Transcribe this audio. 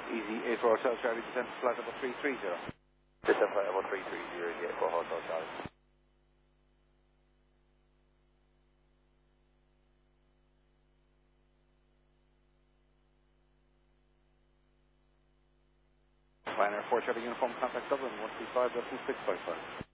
Easy 8 for Hotel Charlie, descent to flight number 330. Descent flight number 330, yeah, for Hotel Charlie. Ryanair 4 Charlie Uniform, contact Dublin 135.2655.